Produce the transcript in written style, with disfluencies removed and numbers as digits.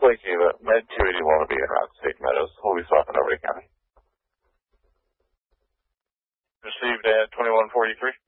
Lake Eva, Med 281 will be in Route State Meadows. We'll be swapping over to county. Received at 2143.